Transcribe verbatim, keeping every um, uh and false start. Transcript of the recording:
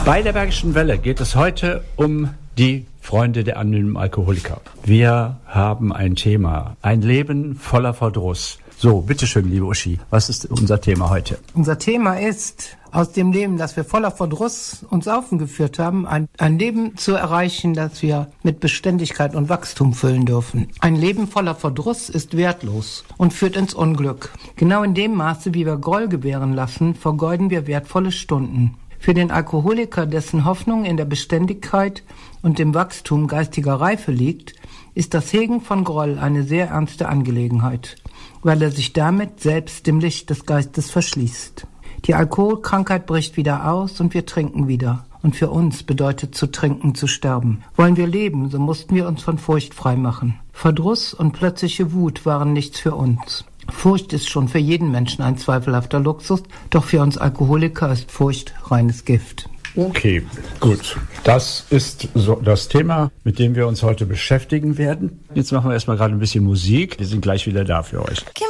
Bei der Bergischen Welle geht es heute um die Freunde der anonymen Alkoholiker. Wir haben ein Thema, ein Leben voller Verdruss. So, bitteschön, liebe Uschi, was ist unser Thema heute? Unser Thema ist, aus dem Leben, das wir voller Verdruss uns aufgeführt haben, ein, ein Leben zu erreichen, das wir mit Beständigkeit und Wachstum füllen dürfen. Ein Leben voller Verdruss ist wertlos und führt ins Unglück. Genau in dem Maße, wie wir Groll gewähren lassen, vergeuden wir wertvolle Stunden. Für den Alkoholiker, dessen Hoffnung in der Beständigkeit und dem Wachstum geistiger Reife liegt, ist das Hegen von Groll eine sehr ernste Angelegenheit, weil er sich damit selbst dem Licht des Geistes verschließt. Die Alkoholkrankheit bricht wieder aus und wir trinken wieder. Und für uns bedeutet zu trinken zu sterben. Wollen wir leben, so mussten wir uns von Furcht frei machen. Verdruss und plötzliche Wut waren nichts für uns. Furcht ist schon für jeden Menschen ein zweifelhafter Luxus, doch für uns Alkoholiker ist Furcht reines Gift. Okay, gut. Das ist so das Thema, mit dem wir uns heute beschäftigen werden. Jetzt machen wir erstmal gerade ein bisschen Musik. Wir sind gleich wieder da für euch.